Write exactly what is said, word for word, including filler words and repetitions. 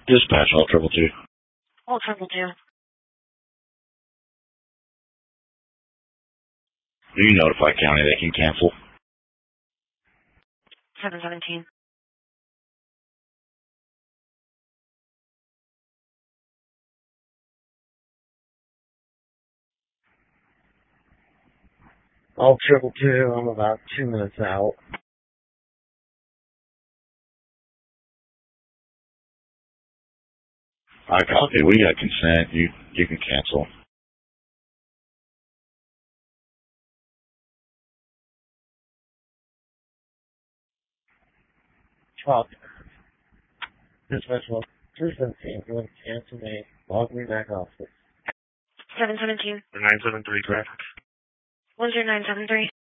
Dispatch, all triple two. All triple two. Do you notify county they can cancel? seven seventeen. All triple two, I'm about two minutes out. I copy. We got consent. You you can cancel. Truck. Dispatch, well, two seventeen, you want to cancel me, log me back off. seven seventeen. nine seven three traffic. one zero nine seven three.